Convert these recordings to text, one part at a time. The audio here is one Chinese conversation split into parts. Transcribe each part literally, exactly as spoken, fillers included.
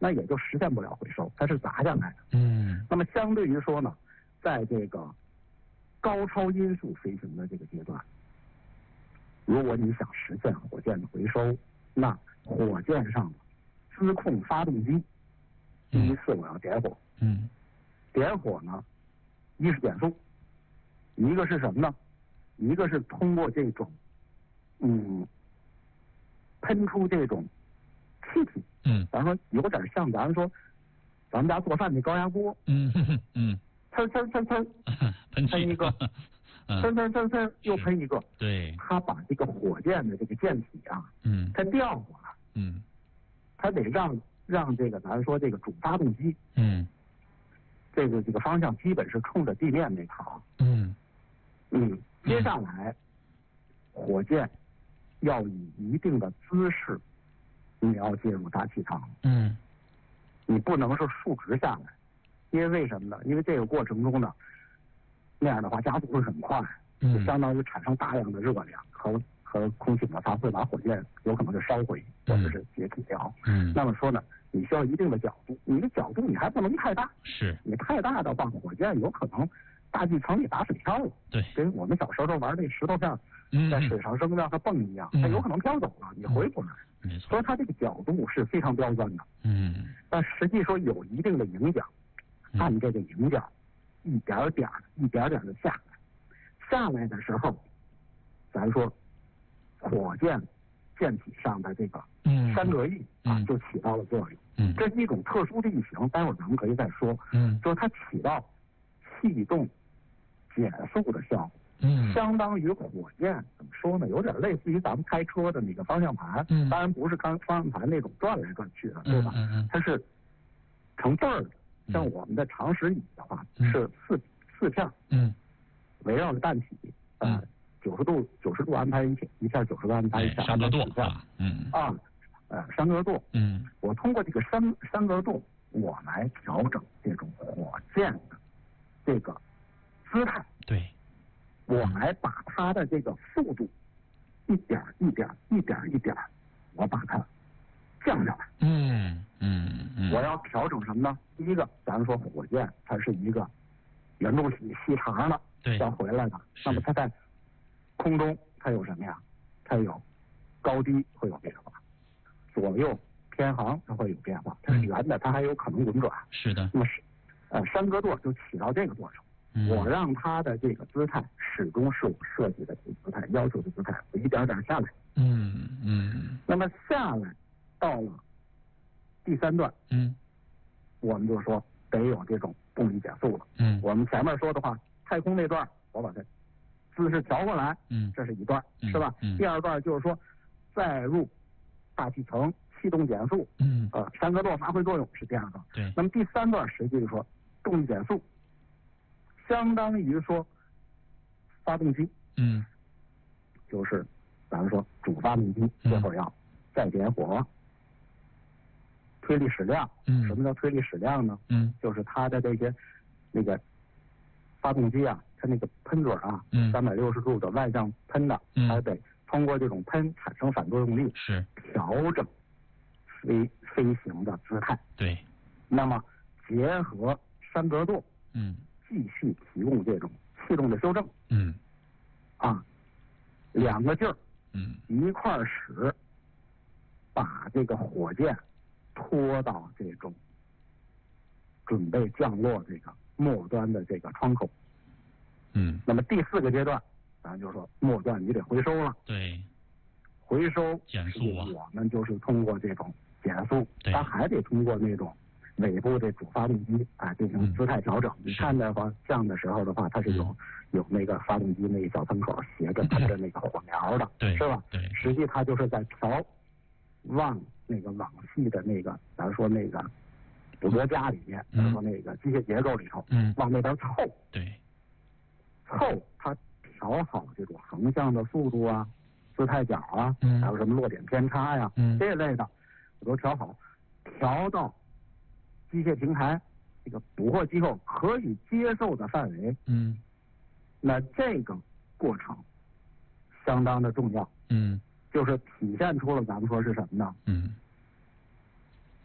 那也就实现不了回收，它是砸下来的。 嗯。 那么相对于说呢，在这个高超音速飞行的这个阶段，如果你想实现火箭的回收，那火箭上的自控发动机，第一次我要点火。 嗯。 点火呢，一是减速，一个是什么呢？一个是通过这种，嗯，喷出这种气体。 嗯。 咱说有点像咱们说，咱们家做饭那高压锅。 嗯嗯。 呲呲呲呲， 喷喷一个，呲呲呲呲又喷一个。 对。 它把这个火箭的这个箭体啊， 嗯， 它调过来。 嗯。 它得让让这个咱说这个主发动机。 嗯。这个这个方向基本是冲着地面那头。 嗯。 嗯。接下来，火箭要以一定的姿势，你要进入大气层。 嗯。 你不能是竖直下来。因为为什么呢？因为这个过程中呢，那样的话加速会很快，就相当于产生大量的热量和和空气摩擦，会把火箭有可能是烧毁或者是解体掉。 嗯。 那么说呢，你需要一定的角度，你的角度你还不能太大。 是。 你太大的话，火箭有可能大气层里打水漂了。 对。 跟我们小时候玩那石头片在水上扔让它蹦一样， 嗯、 它有可能飘走了，你回不来。 没错。 所以它这个角度是非常刁钻的。 嗯。 但实际说有一定的影响。按这个影角，一点点一点点的下来，下来的时候，咱说火箭舰体上的这个栅格翼啊，就起到了作用。 嗯， 这是一种特殊的翼型，待会儿咱们可以再说。 嗯， 就是它起到气动减速的效果。 嗯， 相当于火箭怎么说呢？有点类似于咱们开车的那个方向盘。 嗯， 当然不是刚方向盘那种转来转去的，对吧？ 嗯嗯， 它是成对儿的。像我们的长矢椅的话， 嗯、 是四四片， 嗯， 围绕着弹体，呃，九十度九十度安排一片，一片九十度安排一片， 山格舵啊， 嗯啊，呃，山格舵， 嗯， 我通过这个山山格舵，我来调整这种火箭的这个姿态， 对， 我来把它的这个速度一点一点一点一点，我把它降下来， 嗯嗯嗯， 我要调整什么呢？第一个，咱们说火箭它是一个圆柱体细长的， 对， 要回来的。那么它在空中它有什么呀？它有高低会有变化，左右偏航它会有变化。它是圆的，它还有可能轮转。 是的。 那么是呃山格舵就起到这个作用。 嗯、 我让它的这个姿态始终是我设计的这个姿态，要求的姿态，我一点点下来。 嗯嗯。 那么下来到了第三段， 嗯。 我们就说得有这种动力减速了。 嗯， 我们前面说的话，太空那段我把它姿势调过来， 嗯， 这是一段， 嗯、 是吧？ 嗯。 第二段就是说再入大气层，气动减速， 嗯， 呃，山格舵发挥作用是第二段。 对。 那么第三段实际是说动力减速，相当于说发动机， 嗯， 就是咱们说主发动机这会儿要再点火。推力矢量， 嗯， 什么叫推力矢量呢？ 嗯， 就是它的这些那个发动机啊，它那个喷嘴啊， 嗯， 三百六十度的外向喷的， 嗯， 它得通过这种喷产生反作用力， 是调整飞飞行的姿态。 对。 那么结合山格舵， 嗯， 继续提供这种气动的修正。 嗯， 啊，两个劲儿， 嗯， 一块儿使，把这个火箭拖到这种准备降落这个末端的这个窗口。 嗯， 那么第四个阶段，咱就说末端你得回收了。 对， 回收减速啊， 我们就是通过这种减速， 对， 它还得通过那种尾部这主发动机啊进行姿态调整。 嗯、 你看的话，降的时候的话，它是有、嗯、有那个发动机那个小喷口斜着喷着那个火苗的， 对， 是吧？ 对， 实际它就是在调往那个网系的那个，咱说那个捕捉架里面，咱、嗯、说那个机械结构里头， 嗯， 往那边凑， 对， 凑它调好这种横向的速度啊、姿态角啊， 嗯， 还有什么落点偏差呀， 嗯， 这类的我都调好，调到机械平台这个捕获机构可以接受的范围， 嗯， 那这个过程相当的重要， 嗯。 就是体现出了咱们说是什么呢？ 嗯，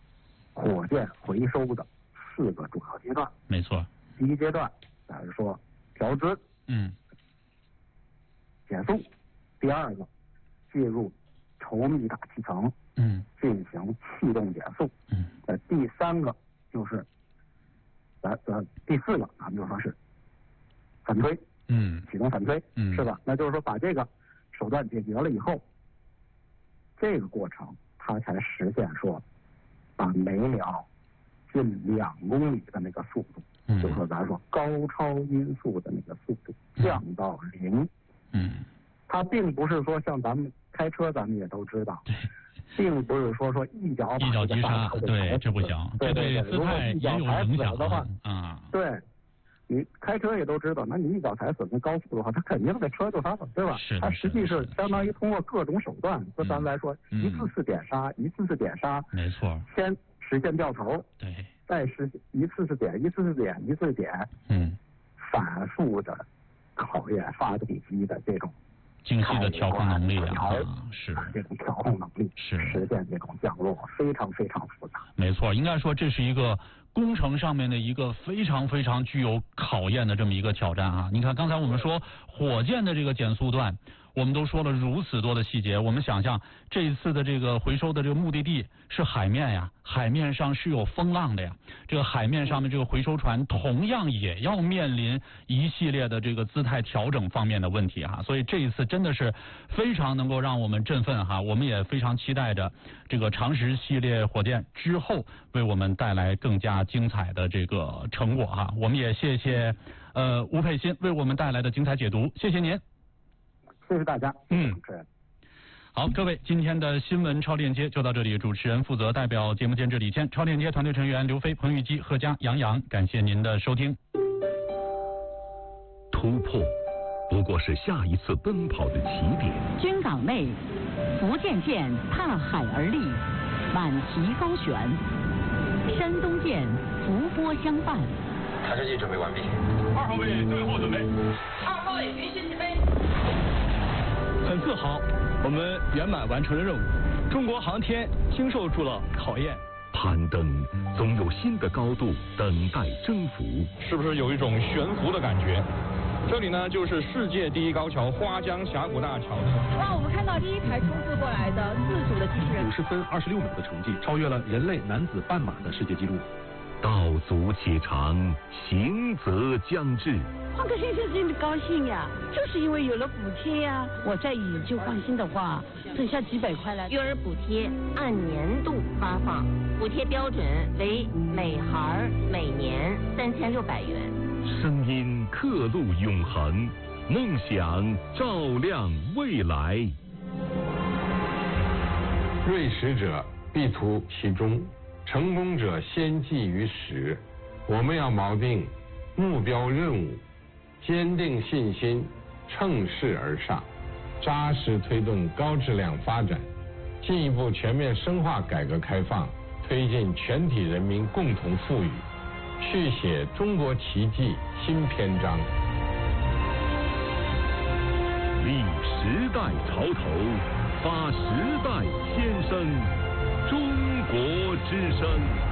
火箭回收的四个主要阶段。 没错。 第一阶段，咱是说调制， 嗯， 减速；第二个，进入稠密大气层， 嗯， 进行气动减速。 嗯， 呃，第三个就是，咱呃，第四个咱们就说是反推， 嗯， 启动反推， 嗯， 是吧？那就是说把这个手段解决了以后，这个过程它才实现说，把每秒近两公里的那个速度， 嗯， 就是说咱说高超音速的那个速度降到零。 嗯， 它并不是说像咱们开车，咱们也都知道，并不是说说一脚一脚急刹，对，这不行， 对对对， 姿态也有影响的话， 啊， 对，你开车也都知道，那你一脚踩死那高速的话，它肯定这车就刹了，对吧？ 是， 它实际是相当于通过各种手段，说咱们来说，一次次点刹，一次次点刹， 没错， 先实现掉头， 对， 再实现一次次点，一次次点，一次次点， 嗯， 反复的考验发动机的这种精细的调控能力啊，是这种调控能力， 是实现这种降落，非常非常复杂。 没错，应该说这是一个工程上面的一个非常非常具有考验的这么一个挑战啊！你看刚才我们说火箭的这个减速段，我们都说了如此多的细节，我们想象这一次的这个回收的这个目的地是海面呀，海面上是有风浪的呀，这个海面上面这个回收船同样也要面临一系列的这个姿态调整方面的问题哈，所以这一次真的是非常能够让我们振奋哈，我们也非常期待着这个长实系列火箭之后为我们带来更加精彩的这个成果哈，我们也谢谢呃吴佩欣为我们带来的精彩解读，谢谢您。 谢谢大家。 嗯，好，各位，今天的新闻超链接就到这里。主持人负责代表节目监制李谦，超链接团队成员刘飞、彭玉基、贺佳、杨洋，感谢您的收听。 突破不过是下一次奔跑的起点。 军港内，福建舰踏海而立，满旗高悬；山东舰伏波相伴。 探视器准备完毕。 二号位对后准备。 二号位云行起飞。 很自豪，我们圆满完成了任务。中国航天经受住了考验。 攀登总有新的高度等待征服。 是不是有一种悬浮的感觉？这里呢，就是世界第一高桥花江峡谷大桥。 哇，我们看到第一台冲刺过来的自主的机器人， 五十分二十六秒的成绩，超越了人类男子半马的世界纪录。 道阻且长，行则将至。 换个先生真的高兴呀，就是因为有了补贴呀。我再以旧换新的话，省下几百块来。 育儿补贴按年度发放，补贴标准为每孩每年三千六百元。 声音刻录永恒，梦想照亮未来。 锐识者必图其中，成功者先记于始。我们要锚定目标任务，坚定信心，乘势而上，扎实推动高质量发展，进一步全面深化改革开放，推进全体人民共同富裕，续写中国奇迹新篇章。 立时代潮头，发时代先声，中国之声。